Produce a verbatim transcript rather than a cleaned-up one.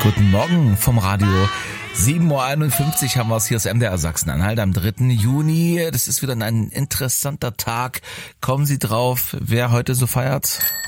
Guten Morgen vom Radio. sieben Uhr einundfünfzig haben wir es. Hier ist M D R Sachsen-Anhalt am dritten Juni. Das ist wieder ein interessanter Tag. Kommen Sie drauf, wer heute so feiert?